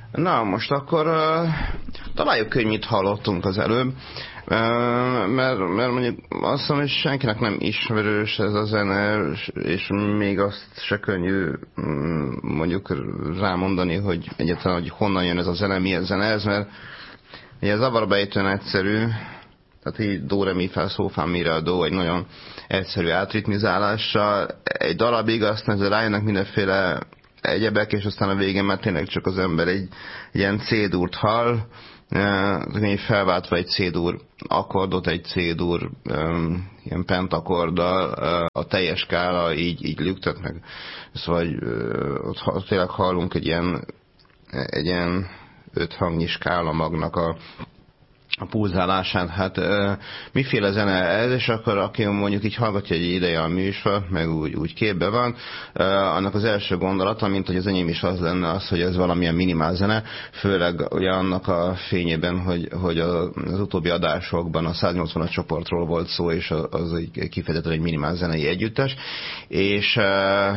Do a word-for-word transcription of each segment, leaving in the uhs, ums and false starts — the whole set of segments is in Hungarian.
Na, most akkor uh, találjuk, hogy mit hallottunk az előbb, uh, mert, mert mondjuk azt hiszem, hogy senkinek nem ismerős ez a zene, és még azt se könnyű mondjuk rámondani, hogy egyáltalán, hogy honnan jön ez a zene, milyen zene ez, mert ugye zavarbejtően egyszerű, tehát így do, re, mi, fa, szó, fá, mi, re, do, egy nagyon egyszerű átritmizálással, egy darabig aztán ezzel rájönnek mindenféle egyebek, és aztán a végén már tényleg csak az ember egy, egy ilyen C-dúrt hall, uh, felváltva egy C-dur akkordot, egy C-dur um, ilyen pentakorddal, uh, a teljes skála így, így lüktet meg. Szóval uh, ott, ott tényleg hallunk egy ilyen, egy ilyen öt hangnyi skála magnak a a pulzálásán, hát e, miféle zene ez, és akkor aki mondjuk így hallgatja egy ideje a műsor, meg úgy, úgy képbe van, e, annak az első gondolata, mint hogy az enyém is az lenne az, hogy ez valamilyen minimál zene, főleg ugye annak a fényében, hogy, hogy az utóbbi adásokban a száznyolcvanas csoportról volt szó, és az egy kifejezetten egy minimál zenei együttes, és e,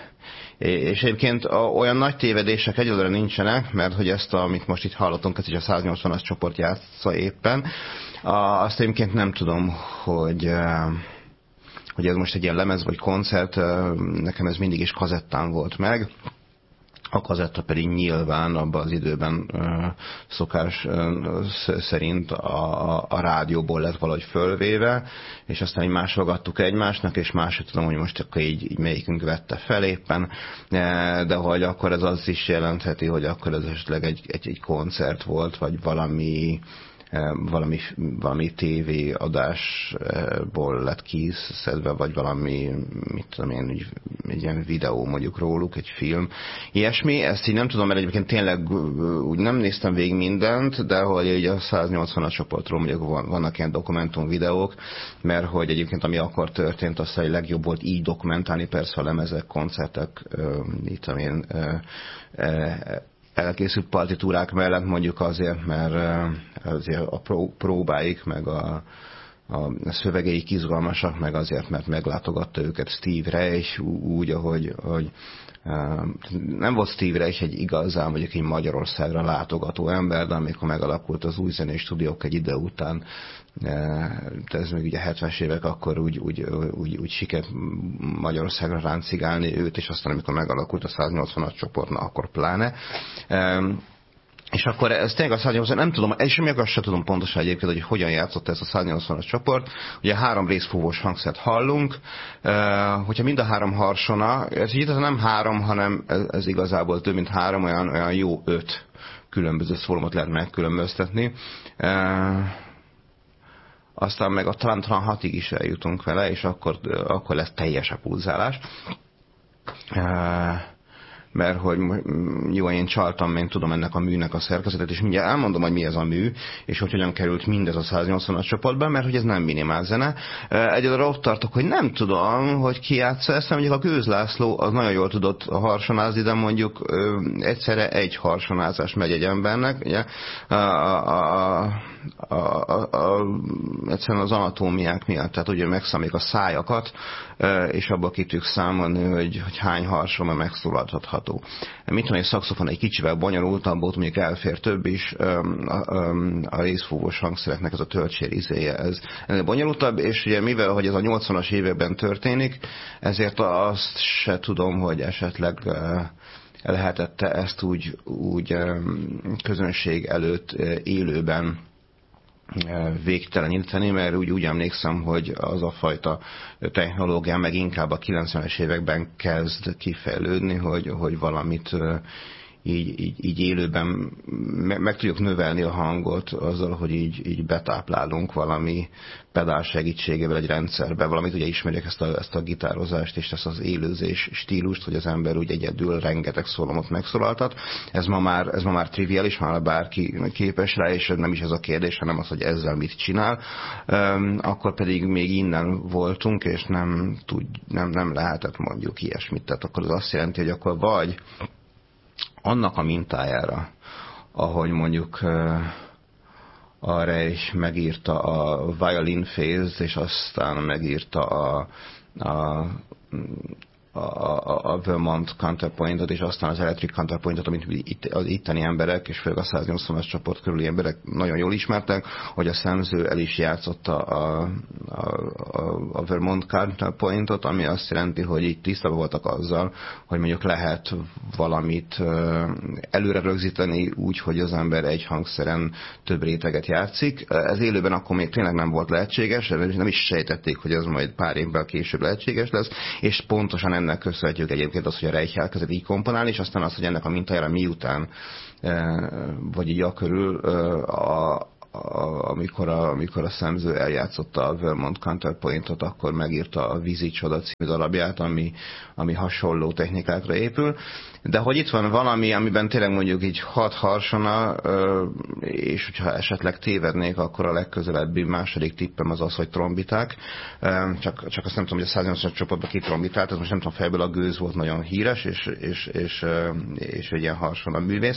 és egyébként olyan nagy tévedések egyelőre nincsenek, mert hogy ezt, amit most itt hallottunk, ez is a száznyolcvanas csoport játsza éppen. Azt egyébként nem tudom, hogy, hogy ez most egy ilyen lemez vagy koncert, nekem ez mindig is kazettán volt meg. A kazetta pedig nyilván abban az időben uh, szokás uh, szerint a, a, a rádióból lett valahogy fölvéve, és aztán így másolgattuk egymásnak, és máshogy tudom, hogy most akkor így, így melyikünk vette fel éppen, de hogy akkor ez az is jelentheti, hogy akkor ez esetleg egy, egy, egy koncert volt, vagy valami valami, valami tévéadásból lett kiszedve, vagy valami, mit tudom én, egy ilyen videó mondjuk róluk, egy film. Ilyesmi, ezt így nem tudom, mert egyébként tényleg úgy nem néztem végig mindent, de hogy ugye a száznyolcvanas csoportról mondjuk vannak ilyen dokumentum videók, mert hogy egyébként ami akkor történt, azt a legjobb volt így dokumentálni, persze a lemezek, koncertek, mit tudom én, elkészült partitúrák mellett mondjuk azért, mert azért a próbáik, meg a, a szövegeik izgalmasak, meg azért, mert meglátogatta őket Steve Reich úgy, ahogy hogy, nem volt Steve Reich egy igazán, mondjuk egy Magyarországra látogató ember, de amikor megalakult az új zenés stúdiók egy ide után, ez még ugye hetvenes évek, akkor úgy, úgy, úgy, úgy sikert Magyarországra ráncigálni őt, és aztán amikor megalakult a száznyolcvanas csoport, na akkor pláne. És akkor ez tényleg a száznyolcvanas, nem tudom, és még azt sem tudom pontosan egyébként, hogy hogyan játszott ez a száznyolcvanas csoport. Ugye három részfúvós hangszert hallunk, hogyha mind a három harsona, ez így nem három, hanem ez, ez igazából több mint három, olyan, olyan jó öt különböző szólomot lehet megkülönböztetni. Aztán meg a talán, talán hatig is eljutunk vele, és akkor, akkor lesz teljes a pulzálás. Mert hogy jó, én csaltam, én tudom ennek a műnek a szerkezetet, és mindjárt elmondom, hogy mi ez a mű, és hogy hogyan került mindez a száznyolcvanas csoportban, mert hogy ez nem minimál zene. Egyelőre ott tartok, hogy nem tudom, hogy ki játsza ezt, mondjuk a Gőz László az nagyon jól tudott harsonázni, de mondjuk egyszerre egy harsonázás megy egy embernek, ugye, a, a, a, a, a, egyszerűen az anatómiák miatt, tehát ugye megszámoljuk a szájakat, és abból ki tudjuk számolni, hogy, hogy hány harsona megszólaltathat. Mit tudom, egy szaxofon egy kicsivel bonyolultabb volt, mondjuk elfér több is, a részfúvós hangszereknek ez a töltsér izéje, ez bonyolultabb, és ugye mivel, hogy ez a nyolcvanas években történik, ezért azt se tudom, hogy esetleg lehetette ezt úgy, úgy közönség előtt élőben végteleníteni, mert úgy, úgy emlékszem, hogy az a fajta technológia meg inkább a kilencvenes években kezd kifejlődni, hogy, hogy valamit így, így, így élőben meg, meg tudjuk növelni a hangot azzal, hogy így, így betáplálunk valami pedál segítségével egy rendszerbe, valamit ugye ismerjük ezt a, ezt a gitározást és ezt az élőzés stílust, hogy az ember úgy egyedül rengeteg szólomot megszólaltat. Ez ma már, ez ma már triviális, már bárki képes rá, és nem is ez a kérdés, hanem az, hogy ezzel mit csinál. Um, akkor pedig még innen voltunk, és nem, tud, nem, nem lehetett mondjuk ilyesmit. Tehát akkor az azt jelenti, hogy akkor vagy annak a mintájára, ahogy mondjuk uh, arra is megírta a violin phase, és aztán megírta a, a a, a Vermont Counterpointot, és aztán az Electric Counterpointot, amit itt, az itteni emberek, és főleg a száznyolcvanas csoport körüli emberek nagyon jól ismertek, hogy a szemző el is játszotta a, a, a Vermont Counterpointot, ami azt jelenti, hogy itt tisztában voltak azzal, hogy mondjuk lehet valamit előre rögzíteni úgy, hogy az ember egy hangszeren több réteget játszik. Ez élőben akkor még tényleg nem volt lehetséges, nem is sejtették, hogy ez majd pár évvel később lehetséges lesz, és pontosan ennek köszönhetjük egyébként az, hogy a Reich elkezdett így komponálni, és aztán az, hogy ennek a mintájára miután, vagy így a körül, a, a, amikor, a, amikor a szemző eljátszotta a Vermont Counterpointot, akkor megírta a Vízi Csoda című darabját, ami, ami hasonló technikákra épül. De hogy itt van valami, amiben tényleg mondjuk így hat harsona, és hogyha esetleg tévednék, akkor a legközelebbi második tippem az az, hogy trombiták. Csak, csak azt nem tudom, hogy a száznyolcvanas csoportban ki trombitált, ez most nem tudom, fejből a Gőz volt nagyon híres, és, és, és, és egy ilyen harsona művész.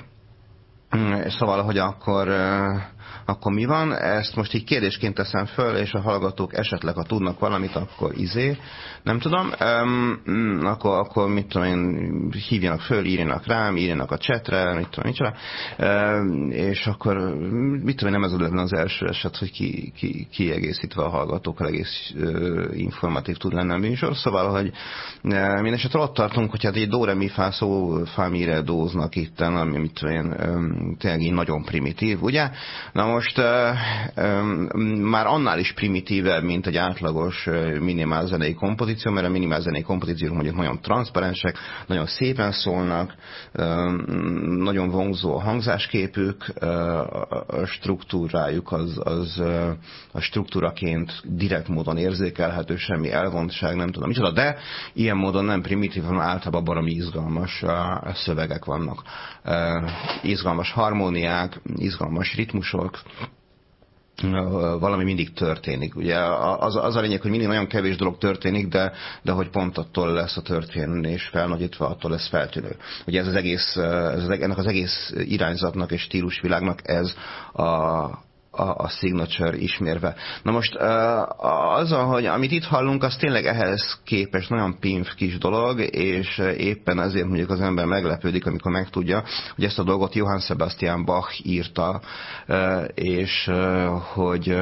Szóval, hogy akkor, akkor mi van? Ezt most így kérdésként teszem föl, és a hallgatók esetleg, ha tudnak valamit, akkor izé, nem tudom, um, akkor, akkor mit tudom én, hívjanak föl, írjanak rám, írjanak a chatre, mit tudom, micsoda, um, és akkor mit tudom én, nem ez lenne az első eset, hogy ki, ki, kiegészítve a hallgatókkal egész uh, informatív tud lenni a műsor, szóval, hogy uh, mindesetre ott tartunk, hogy hát egy do, re, mi, fá, szó, fá, mire dóznak itten, ami mit tudom én, um, tényleg így nagyon primitív, ugye? Na most uh, um, már annál is primitívebb, mint egy átlagos uh, minimál zenei kompozíció, mert a minimál zenei kompozíciók mondjuk nagyon transzparensek, nagyon szépen szólnak, um, nagyon vonzó a hangzásképük, uh, a struktúrájuk az, az uh, a struktúraként direkt módon érzékelhető, semmi elvontság, nem tudom micsoda, de ilyen módon nem primitív, hanem általában baromi izgalmas uh, szövegek vannak. Uh, izgalmas harmóniák, izgalmas ritmusok, valami mindig történik. Ugye az, az a lényeg, hogy mindig nagyon kevés dolog történik, de, de hogy pont attól lesz a történés felnagyítva, attól lesz feltűnő. Ugye ez az egész, ez az, ennek az egész irányzatnak és stílusvilágnak ez a A, a signature ismérve. Na most az, hogy amit itt hallunk, az tényleg ehhez képest nagyon pimf kis dolog, és éppen ezért mondjuk az ember meglepődik, amikor megtudja, hogy ezt a dolgot Johann Sebastian Bach írta, és hogy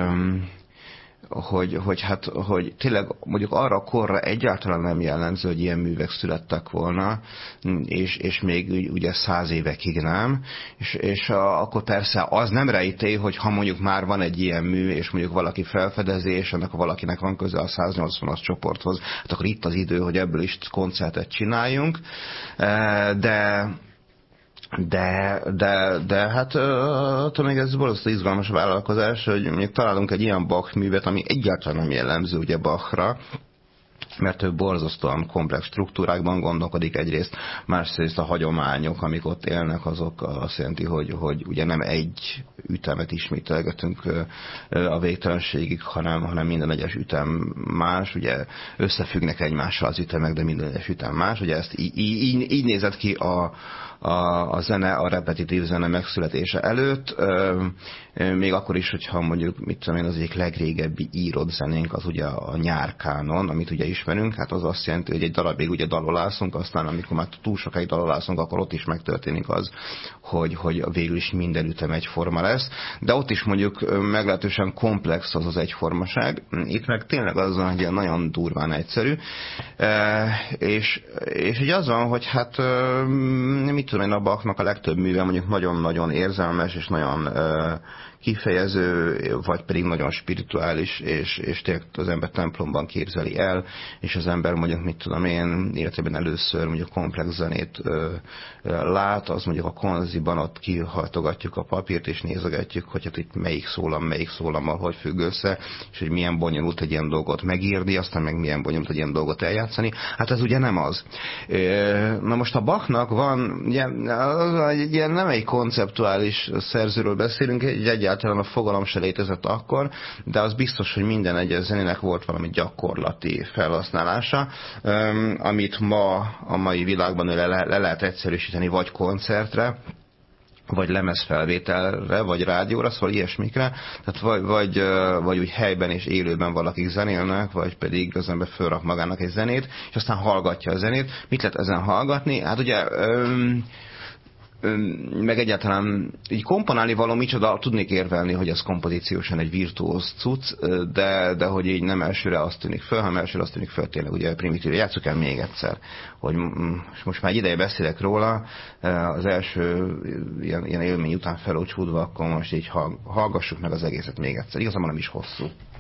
Hogy, hogy, hát, hogy tényleg mondjuk arra a korra egyáltalán nem jellemző, hogy ilyen művek születtek volna, és, és még ugye száz évekig nem, és, és a, akkor persze az nem rejtély, hogy ha mondjuk már van egy ilyen mű, és mondjuk valaki felfedezi, és annak valakinek van köze a száznyolcvanas csoporthoz, hát akkor itt az idő, hogy ebből is koncertet csináljunk, de De, de, de hát attól még ez borzasztó izgalmas a vállalkozás, hogy mondjuk találunk egy ilyen Bach művet, ami egyáltalán nem jellemző ugye Bachra, mert ő borzasztóan komplex struktúrákban gondolkodik egyrészt, másrészt a hagyományok, amik ott élnek, azok azt jelenti, hogy, hogy ugye nem egy ütemet ismételgetünk a végtelenségig, hanem, hanem minden egyes ütem más, ugye összefüggnek egymással az ütemek, de minden egyes ütem más, ugye ezt így, így, így nézett ki a A, a zene, a repetitív zene megszületése előtt, ö, ö, még akkor is, hogyha mondjuk, mit tudom én, az egyik legrégebbi írott zenénk, az ugye a nyárkánon, amit ugye ismerünk, hát az azt jelenti, hogy egy darabig ugye dalolászunk, aztán amikor már túl sokáig dalolászunk, akkor ott is megtörténik az, hogy, hogy végül is minden ütem egyforma lesz, de ott is mondjuk meglehetősen komplex az az egyformaság, itt meg tényleg az van, hogy ilyen nagyon durván egyszerű, e, és, és így az van, hogy hát mit tudom én, a Bachnak a legtöbb műve mondjuk nagyon-nagyon érzelmes, és nagyon uh, kifejező, vagy pedig nagyon spirituális, és, és tényleg az ember templomban képzeli el, és az ember mondjuk, mit tudom én, életében először mondjuk komplex zenét uh, lát, az mondjuk a konziban ott kihajtogatjuk a papírt, és nézegetjük, hogy hát itt melyik szólam, melyik szólammal hogy függ össze, és hogy milyen bonyolult egy ilyen dolgot megírni, aztán meg milyen bonyolult egy ilyen dolgot eljátszani. Hát ez ugye nem az. Na most a Bachnak van, ugye, ugye nem egy konceptuális szerzőről beszélünk, egy egyáltalán a fogalom se létezett akkor, de az biztos, hogy minden egyes zenének volt valami gyakorlati felhasználása, amit ma a mai világban le, le lehet egyszerűsíteni vagy koncertre, vagy lemezfelvételre, vagy rádióra, szóval ilyesmikre, tehát vagy, vagy, vagy úgy helyben és élőben valakik zenélnek, vagy pedig az ember fölrak magának egy zenét, és aztán hallgatja a zenét. Mit lehet ezen hallgatni? Hát ugye öm, öm, meg egyáltalán így komponálni való micsoda, tudnék érvelni, hogy ez kompozíciósan egy virtuóz cucc, de, de hogy így nem elsőre azt tűnik föl, hanem elsőre azt tűnik föl tényleg, ugye primitív. Játsszuk el még egyszer, hogy most már egy ideje beszélek róla, az első ilyen, ilyen élmény után felócsúdva, akkor most így hallgassuk meg az egészet még egyszer. Igazából nem is hosszú.